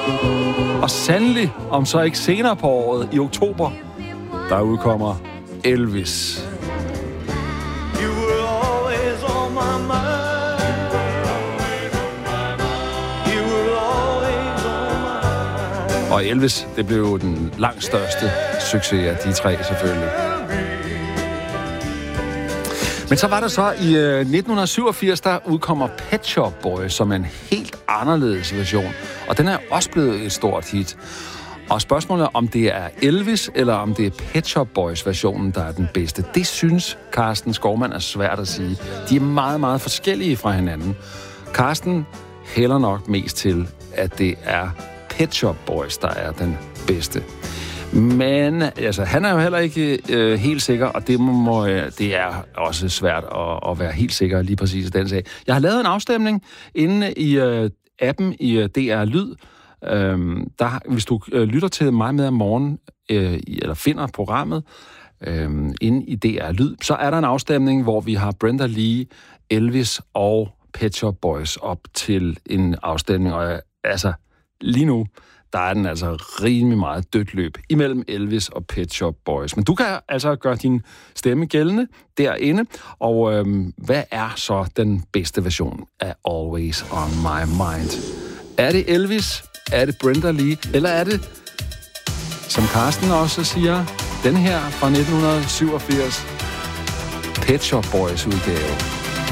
Og sandelig, om så ikke senere på året, i oktober, der udkommer Elvis. Og Elvis, det blev jo den langt største succes af de tre, selvfølgelig. Men så var der så i 1987, der udkommer Pet Shop Boys som en helt anderledes version. Og den er også blevet et stort hit. Og spørgsmålet er, om det er Elvis, eller om det er Pet Shop Boys-versionen, der er den bedste. Det synes Carsten Skovmand er svært at sige. De er meget, meget forskellige fra hinanden. Carsten hælder nok mest til, at det er Pet Shop Boys, der er den bedste. Men altså, han er jo heller ikke helt sikker, og det er også svært at være helt sikker lige præcis i den sag. Jeg har lavet en afstemning inde i appen i DR Lyd. Hvis du lytter til mig med om morgenen, eller finder programmet inde i DR Lyd, så er der en afstemning, hvor vi har Brenda Lee, Elvis og Pet Shop Boys op til en afstemning. Og altså, lige nu, der er den altså rimelig meget dødt løb imellem Elvis og Pet Shop Boys. Men du kan altså gøre din stemme gældende derinde. Og hvad er så den bedste version af Always On My Mind? Er det Elvis? Er det Brenda Lee? Eller er det, som Carsten også siger, den her fra 1987, Pet Shop Boys udgave?